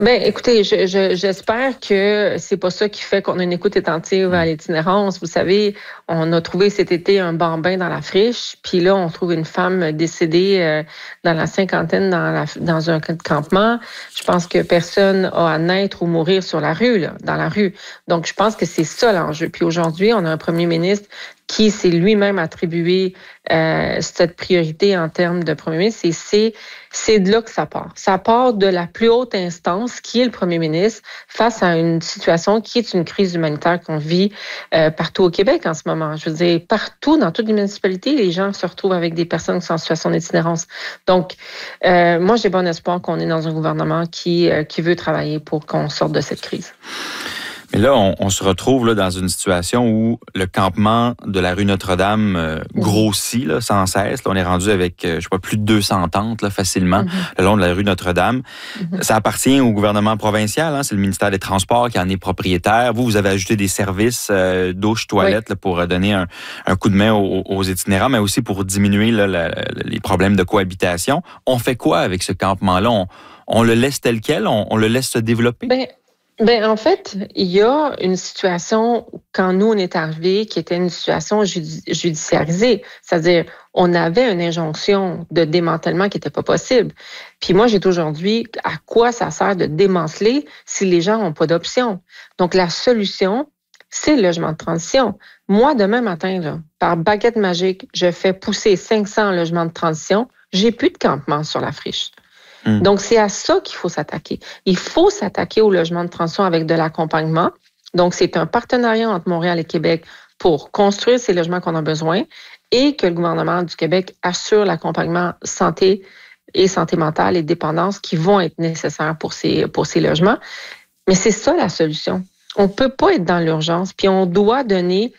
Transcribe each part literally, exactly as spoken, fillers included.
Ben, écoutez, je, je, j'espère que c'est pas ça qui fait qu'on a une écoute attentive à l'itinérance. Vous savez, on a trouvé cet été un bambin dans la friche, puis là, on trouve une femme décédée euh, dans la cinquantaine dans, la, dans un campement. Je pense que personne a à naître ou mourir sur la rue, là, dans la rue. Donc, je pense que c'est ça l'enjeu. Puis aujourd'hui, on a un premier ministre qui s'est lui-même attribué euh, cette priorité en termes de premier ministre. Et c'est, c'est de là que ça part. Ça part de la plus haute instance, qui est le premier ministre, face à une situation qui est une crise humanitaire qu'on vit euh, partout au Québec en ce moment. Je veux dire, partout, dans toutes les municipalités, les gens se retrouvent avec des personnes qui sont en situation d'itinérance. Donc, euh, moi, j'ai bon espoir qu'on est dans un gouvernement qui, euh, qui veut travailler pour qu'on sorte de cette crise. Mais là, on, on se retrouve là, dans une situation où le campement de la rue Notre-Dame euh, grossit là, sans cesse. Là, on est rendu avec, euh, je sais pas, plus de deux cents tentes là, facilement mm-hmm. le long de la rue Notre-Dame. Mm-hmm. Ça appartient au gouvernement provincial. Hein, c'est le ministère des Transports qui en est propriétaire. Vous, vous avez ajouté des services euh, douche, toilette oui. là, pour donner un, un coup de main aux, aux itinérants, mais aussi pour diminuer là, la, la, les problèmes de cohabitation. On fait quoi avec ce campement-là? On, on le laisse tel quel? On, on le laisse se développer? Ben... Ben en fait, il y a une situation, quand nous, on est arrivés, qui était une situation judi- judiciarisée. C'est-à-dire, on avait une injonction de démantèlement qui n'était pas possible. Puis moi, j'ai aujourd'hui, à quoi ça sert de démanteler si les gens n'ont pas d'option? Donc, la solution, c'est le logement de transition. Moi, demain matin, là, par baguette magique, je fais pousser cinq cents logements de transition. J'ai plus de campement sur la friche. Mmh. Donc, c'est à ça qu'il faut s'attaquer. Il faut s'attaquer au logement de transition avec de l'accompagnement. Donc, c'est un partenariat entre Montréal et Québec pour construire ces logements qu'on a besoin et que le gouvernement du Québec assure l'accompagnement santé et santé mentale et dépendance qui vont être nécessaires pour ces, pour ces logements. Mais c'est ça la solution. On ne peut pas être dans l'urgence, puis on doit donner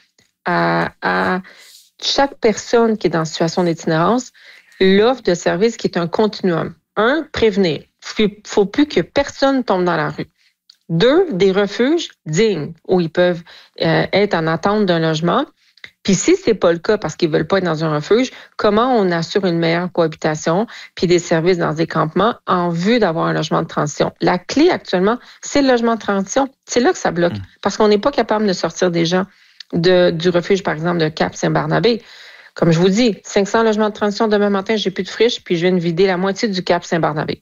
à, à chaque personne qui est dans situation d'itinérance l'offre de service qui est un continuum. Un, prévenir. Il ne faut plus que personne tombe dans la rue. Deux, des refuges dignes où ils peuvent euh, être en attente d'un logement. Puis si ce n'est pas le cas parce qu'ils ne veulent pas être dans un refuge, comment on assure une meilleure cohabitation puis des services dans des campements en vue d'avoir un logement de transition? La clé actuellement, c'est le logement de transition. C'est là que ça bloque mmh. parce qu'on n'est pas capable de sortir des gens de, du refuge, par exemple, de Cap-Saint-Barnabé. Comme je vous dis, cinq cents logements de transition, demain matin, j'ai plus de friche, puis je viens de vider la moitié du Cap Saint-Barnabé.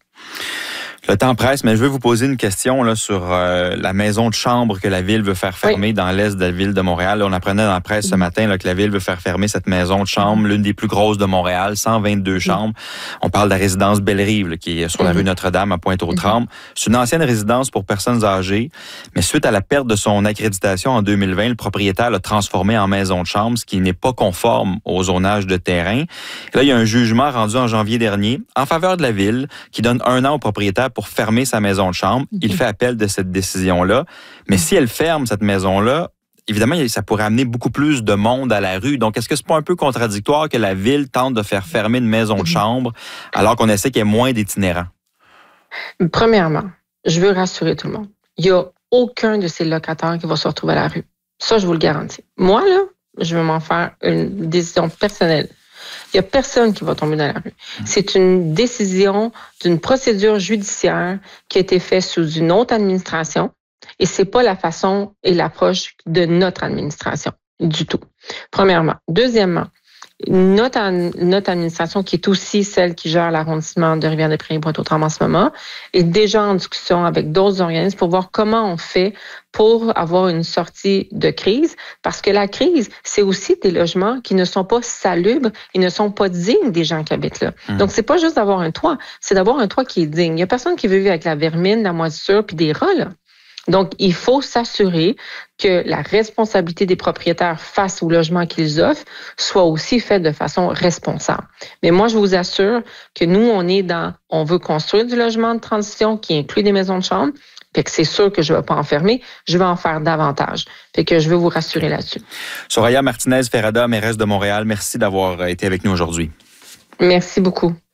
Le temps presse, mais je veux vous poser une question là, sur euh, la maison de chambre que la Ville veut faire fermer oui. dans l'est de la Ville de Montréal. Là, on apprenait dans la presse ce matin là, que la Ville veut faire fermer cette maison de chambre, l'une des plus grosses de Montréal, cent vingt-deux oui. chambres. On parle de la résidence Belle-Rive, là, qui est sur la rue Notre-Dame à Pointe-aux-Trembles. C'est une ancienne résidence pour personnes âgées, mais suite à la perte de son accréditation en deux mille vingt, le propriétaire l'a transformé en maison de chambre, ce qui n'est pas conforme au zonage de terrain. Et là, il y a un jugement rendu en janvier dernier en faveur de la Ville qui donne un an au propriétaire pour fermer sa maison de chambre. Okay. Il fait appel de cette décision-là. Mais si elle ferme cette maison-là, évidemment, ça pourrait amener beaucoup plus de monde à la rue. Donc, est-ce que c'est pas un peu contradictoire que la Ville tente de faire fermer une maison de chambre alors qu'on essaie qu'il y ait moins d'itinérants? Premièrement, je veux rassurer tout le monde. Il n'y a aucun de ces locataires qui va se retrouver à la rue. Ça, je vous le garantis. Moi, là, je veux m'en faire une décision personnelle. Il n'y a personne qui va tomber dans la rue. C'est une décision d'une procédure judiciaire qui a été faite sous une autre administration et c'est pas la façon et l'approche de notre administration du tout. Premièrement. Deuxièmement, Notre, notre administration, qui est aussi celle qui gère l'arrondissement de Rivière-des-Prairies et Pointe-aux-Trembles en ce moment, est déjà en discussion avec d'autres organismes pour voir comment on fait pour avoir une sortie de crise. Parce que la crise, c'est aussi des logements qui ne sont pas salubres et ne sont pas dignes des gens qui habitent là. Mmh. Donc, c'est pas juste d'avoir un toit, c'est d'avoir un toit qui est digne. Il n'y a personne qui veut vivre avec la vermine, la moisissure puis des rats, là. Donc, il faut s'assurer que la responsabilité des propriétaires face au logement qu'ils offrent soit aussi faite de façon responsable. Mais moi, je vous assure que nous, on est dans, on veut construire du logement de transition qui inclut des maisons de chambre. Fait que c'est sûr que je ne vais pas en fermer, je vais en faire davantage. Fait que je veux vous rassurer là-dessus. Soraya Martinez-Ferrada, mairesse de Montréal, merci d'avoir été avec nous aujourd'hui. Merci beaucoup.